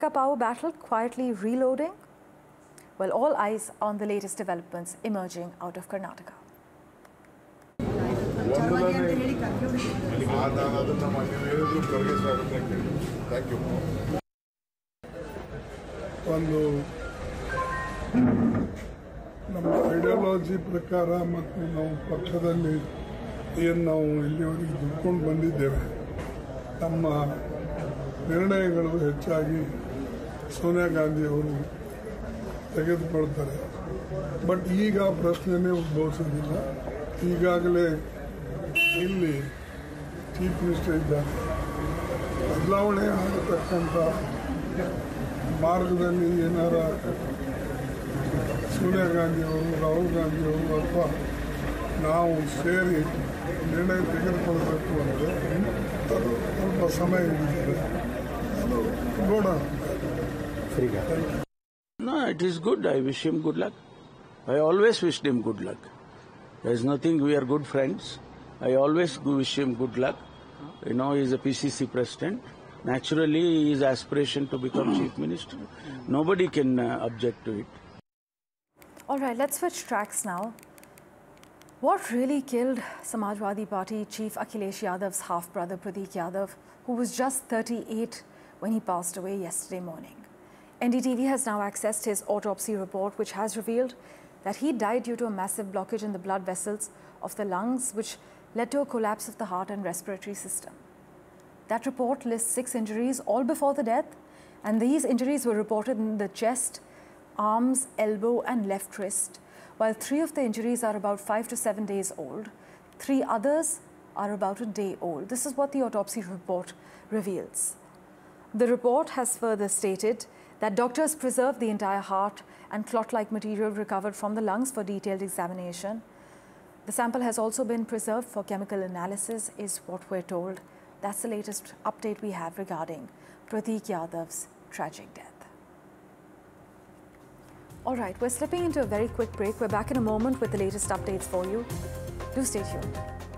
Power battle quietly reloading? Well, all eyes on the latest developments emerging out of Karnataka. ನಮ್ಮ ideology ಪ್ರಕಾರ ಮತ್ತು ನಾವು ಪಕ್ಷದಲ್ಲಿ ಏನು ನಾವು ಇಲ್ಲಿವರೆಗೆ ದುಡ್ಕೊಂಡು ಬಂದಿದ್ದೇವೆ, ನಮ್ಮ ನಿರ್ಣಯಗಳು ಹೆಚ್ಚಾಗಿ ಸೋನಿಯಾ ಗಾಂಧಿಯವರು ತೆಗೆದುಕೊಳ್ತಾರೆ. ಬಟ್ ಈಗ ಪ್ರಶ್ನೆನೇ ಉದ್ಭವಿಸೋದಿಲ್ಲ. ಈಗಾಗಲೇ ಇಲ್ಲಿ ಚೀಫ್ ಮಿನಿಸ್ಟರ್ ಇದ್ದಾರೆ. ಬದಲಾವಣೆ ಆಗತಕ್ಕಂಥ ಮಾರ್ಗದಲ್ಲಿ ಏನಾರ ಸೋನಿಯಾ ಗಾಂಧಿಯವರು, ರಾಹುಲ್ ಗಾಂಧಿಯವರು ಅಥವಾ ನಾವು ಸೇರಿ ನಿರ್ಣಯ ತೆಗೆದುಕೊಳ್ಬೇಕು ಅಂದರೆ ಅದು ಸ್ವಲ್ಪ ಸಮಯ ಹಿಡಿದಿದೆ. ಅದು ನೋಡೋಣ. No, it is good. I wish him good luck. I always wished him good luck. There is nothing. We are good friends. I always wish him good luck. You know, he is a PCC president. Naturally, his aspiration to become chief minister, nobody can object to it. All right, let's switch tracks now. What really killed Samajwadi Party chief Akhilesh Yadav's half-brother Pratik Yadav, who was just 38 when he passed away yesterday morning? NDTV has now accessed his autopsy report, which has revealed that he died due to a massive blockage in the blood vessels of the lungs, which led to a collapse of the heart and respiratory system. That report lists 6 injuries, all before the death, and these injuries were reported in the chest, arms, elbow and left wrist, while 3 of the injuries are about 5 to 7 days old. 3 others are about a day old. This is what the autopsy report reveals. The report has further stated that doctors preserved the entire heart and clot-like material recovered from the lungs for detailed examination. The sample has also been preserved for chemical analysis, is what we're told. That's the latest update we have regarding Pratik Yadav's tragic death. All right, we're slipping into a very quick break. We're back in a moment with the latest updates for you. Do stay tuned.